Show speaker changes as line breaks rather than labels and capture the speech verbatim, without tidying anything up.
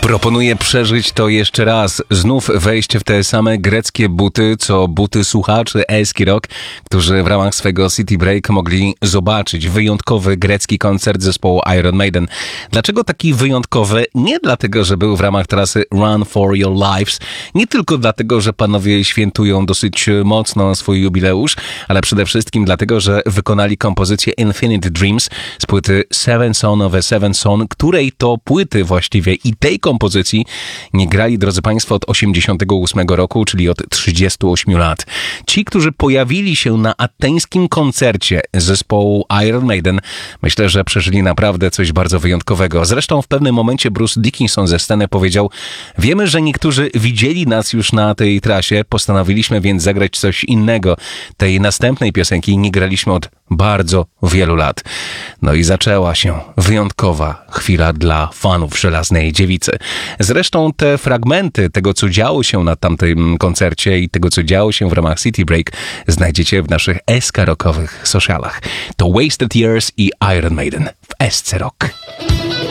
Proponuję przeżyć to jeszcze raz. Znów wejść w te same greckie buty, co buty słuchaczy Eski Rock, którzy w ramach swego City Break mogli zobaczyć wyjątkowy grecki koncert zespołu Iron Maiden. Dlaczego taki wyjątkowy? Nie dlatego, że był w ramach trasy Run for Your Lives, nie tylko dlatego, że panowie świętują dosyć mocno swój jubileusz, ale przede wszystkim dlatego, że wykonali kompozycję Infinite Dreams z płyty Seven Son of a Seven Son, której to płyty właściwie i tej kompozycji nie grali, drodzy Państwo, od osiemdziesiątego ósmego roku, czyli od trzydziestu ośmiu lat. Ci, którzy pojawili się na ateńskim koncercie zespołu Iron Maiden, myślę, że przeżyli naprawdę coś bardzo wyjątkowego. Zresztą w pewnym momencie Bruce Dickinson ze sceny powiedział: wiemy, że niektórzy widzieli nas już na tej trasie, postanowiliśmy więc zagrać coś innego. Tej następnej piosenki nie graliśmy od bardzo wielu lat. No i zaczęła się wyjątkowa chwila dla fanów Żelaznej Dziewicy. Zresztą te fragmenty tego, co działo się na tamtym koncercie i tego, co działo się w ramach City Break, znajdziecie w naszych eska rockowych socialach. To Wasted Years i Iron Maiden w Esce Rock.